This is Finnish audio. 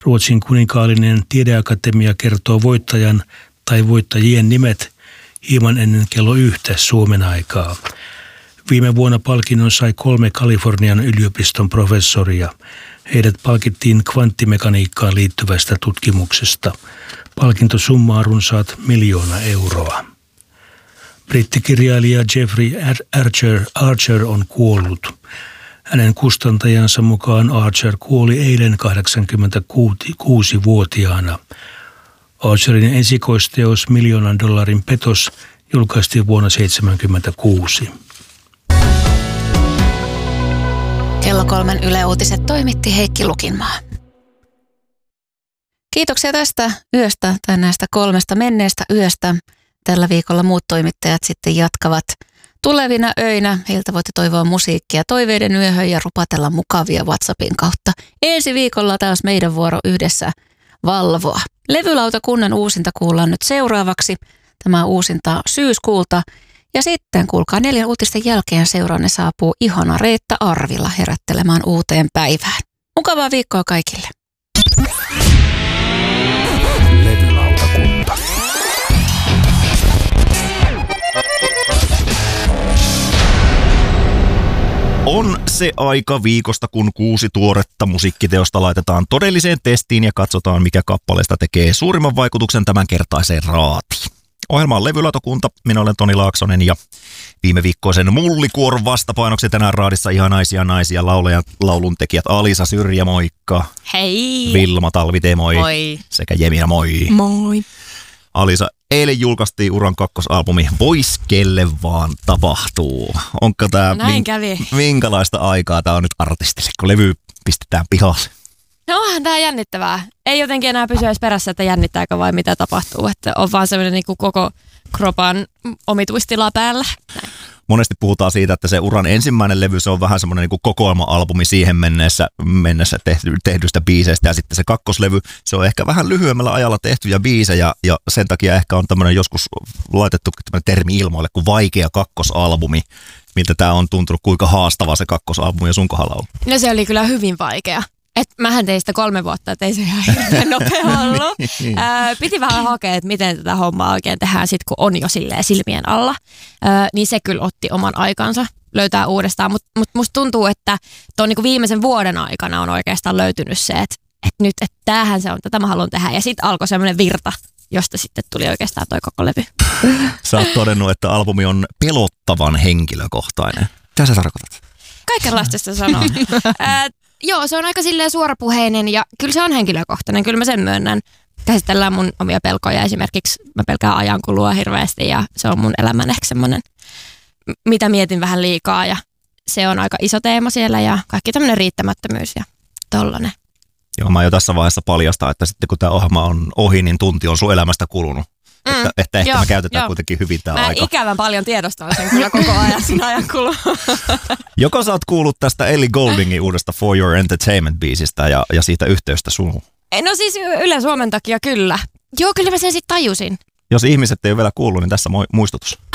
Ruotsin kuninkaallinen tiedeakatemia kertoo voittajan tai voittajien nimet hieman ennen kello 1 Suomen aikaa. Viime vuonna palkinnon sai 3 Kalifornian yliopiston professoria. Heidät palkittiin kvanttimekaniikkaan liittyvästä tutkimuksesta. Palkintosumma on runsaat 1 miljoona euroa. Brittikirjailija Jeffrey Archer on kuollut. Hänen kustantajansa mukaan Archer kuoli eilen 86-vuotiaana. Archerin esikoisteos $1 miljoonan petos julkaistiin vuonna 1976. Kello 3 Yle Uutiset toimitti Heikki Lukinmaa. Kiitoksia tästä yöstä tai näistä 3 menneestä yöstä. Tällä viikolla muut toimittajat sitten jatkavat tulevina öinä. Heiltä voitte toivoa musiikkia toiveiden yöhön ja rupatella mukavia WhatsAppin kautta. Ensi viikolla taas meidän vuoro yhdessä valvoa. Levylautakunnan uusinta kuullaan nyt seuraavaksi. Tämä uusinta syyskuulta. Ja sitten kuulkaa 4 uutisten jälkeen seuraanne saapuu ihana Reetta Arvila herättelemään uuteen päivään. Mukavaa viikkoa kaikille. Levylautakunta. On se aika viikosta, kun 6 tuoretta musiikkiteosta laitetaan todelliseen testiin ja katsotaan, mikä kappaleesta tekee suurimman vaikutuksen tämänkertaiseen raatiin. Ohjelma on Levylautakunta, minä olen Toni Laaksonen ja viime viikkoisen mullikuoron vastapainoksi tänään raadissa ihan naisia lauluntekijät Alisa Syrjä, moikka. Hei. Vilma Talvite, moi. Moi. Sekä Jemina, moi. Moi. Alisa, eilen julkaistiin uran 2-albumi Vois kelle vaan tapahtuu. Onko tämä minkälaista aikaa tämä on nyt artistille, kun levy pistetään pihalle? No onhan tää jännittävää. Ei jotenkin enää pysy edes perässä, että jännittääkö vai mitä tapahtuu. Että on vaan semmoinen niin kuin koko kropan omituistila päällä. Näin. Monesti puhutaan siitä, että se uran ensimmäinen levy, se on vähän semmoinen niin kuin kokoelma-albumi siihen mennessä tehdystä biiseistä. Ja sitten se kakkoslevy, se on ehkä vähän lyhyemmällä ajalla tehtyjä biisejä. Ja sen takia ehkä on tämmöinen joskus laitettu tämmöinen termi ilmoille kuin vaikea kakkosalbumi. Miltä tämä on tuntunut, kuinka haastava se kakkosalbumi ja sun kohdalla on? No se oli kyllä hyvin vaikea. Mähän tein sitä 3 vuotta, että ei se ihan hirveän nopea ollut. Piti vähän hakea, että miten tätä hommaa oikein tehdään sit, kun on jo silleen silmien alla. Niin se kyllä otti oman aikansa löytää uudestaan. Mutta musta tuntuu, että tuon niinku viimeisen vuoden aikana on oikeastaan löytynyt se, että nyt että tämähän se on, tätä mä haluan tehdä. Ja sitten alkoi semmoinen virta, josta sitten tuli oikeastaan toi koko levy. Sä oot todennut, että albumi on pelottavan henkilökohtainen. Mitä sä tarkoitat? Kaikenlaista se sanoo. Joo, se on aika silleen suorapuheinen ja kyllä se on henkilökohtainen, kyllä mä sen myönnän. Käsitellään mun omia pelkoja esimerkiksi, mä pelkään ajankulua hirveästi ja se on mun elämän ehkä semmoinen, mitä mietin vähän liikaa ja se on aika iso teema siellä ja kaikki tämmöinen riittämättömyys ja tollanen. Joo, mä jo tässä vaiheessa paljastan, että sitten kun tämä ohjelma on ohi, niin tunti on sun elämästä kulunut. Että ehkä me käytetään kuitenkin hyvin tämä aika. Mä ikävän paljon tiedostan sen kyllä koko ajan siinä ajankulua. Joko sä oot kuullut tästä Ellie Gouldingin uudesta For Your Entertainment-biisistä ja siitä yhteystä suhun? No siis Yle Suomen takia kyllä. Joo, kyllä mä sen sitten tajusin. Jos ihmiset ei ole vielä kuullut, niin tässä muistutus.